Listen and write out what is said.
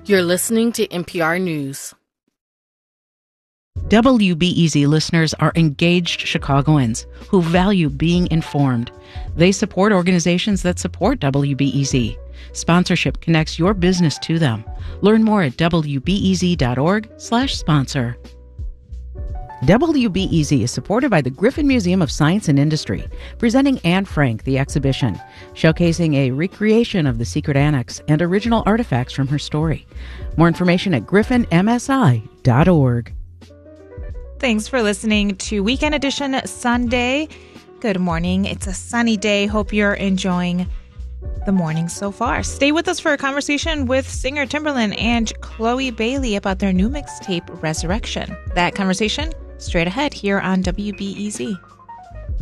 You're listening to NPR News. WBEZ listeners are engaged Chicagoans who value being informed. They support organizations that support WBEZ. Sponsorship connects your business to them. Learn more at wbez.org/sponsor. WBEZ is supported by the Griffin Museum of Science and Industry, presenting Anne Frank, the exhibition, showcasing a recreation of the secret annex and original artifacts from her story. More information at griffinmsi.org. Thanks for listening to Weekend Edition Sunday. Good morning. It's a sunny day. Hope you're enjoying the morning so far. Stay with us for a conversation with singer Timbaland and Chloe Bailey about their new mixtape, Resurrection. That conversation straight ahead here on WBEZ.